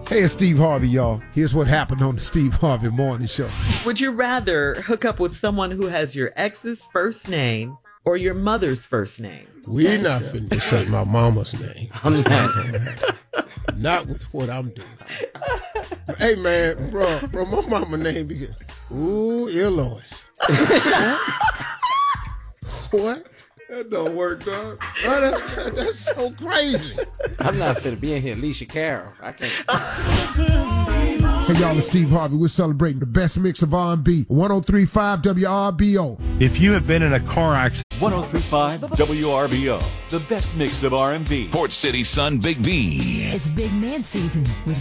Hey, it's Steve Harvey, y'all. Here's what happened on the Steve Harvey Morning Show. Would you rather hook up with someone who has your ex's first name or your mother's first name? We're not finna to say my mama's name. I'm not. Not with what I'm doing. Hey, man, bro, my mama name begin. Ooh, Eloise. What? That don't work, dog. Oh, that's so crazy. I'm not fit to be in here, Alicia Carroll. I can't. Hey, y'all, it's Steve Harvey. We're celebrating the best mix of R&B. 103.5 WRBO. If you have been in a car accident, 103.5 WRBO, the best mix of R&B. Port City Sun Big B. It's Big Man season with